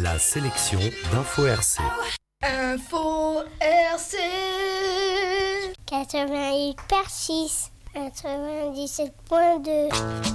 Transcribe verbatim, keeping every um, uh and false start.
La sélection d'Info R C. Info R C quatre-vingt-huit virgule six, quatre-vingt-dix-sept virgule deux.